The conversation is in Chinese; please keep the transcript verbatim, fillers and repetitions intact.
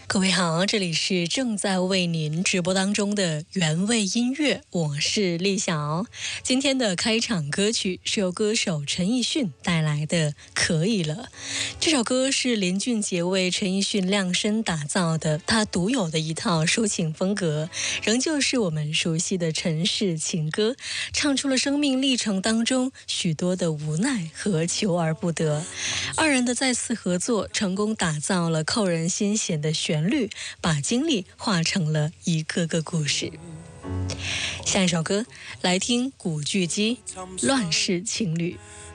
各位好，这里是正在为您直播当中的原味音乐，我是丽晓。今天的开场歌曲是由歌手陈奕迅带来的《可以了》。这首歌是林俊杰为陈奕迅量身打造的，他独有的一套抒情风格，仍旧是我们熟悉的陈氏情歌，唱出了生命历程当中许多的无奈和求而不得。二人的再次合作，成功打造了扣人心弦的旋律，把经历化成了一个个故事。下一首歌，来听古巨基《乱世情侣》。